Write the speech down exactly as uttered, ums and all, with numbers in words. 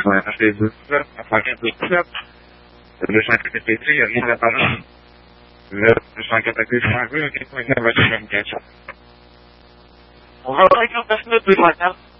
vai nascer do céu, a faca do céu, eu deixar que te petri, a minha parada, eu deixar que te petri, que coisa vai chegar em casa. On va pas que on passe notre truc,